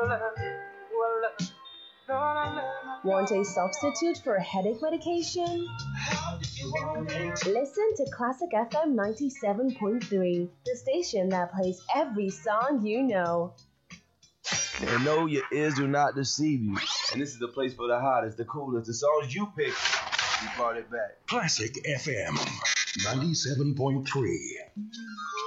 Want a substitute for headache medication? Listen to Classic FM 97.3, the station that plays every song you know. And know your ears do not deceive you. And this is the place for the hottest, the coolest, the songs you pick. We brought it back. Classic FM 97.3.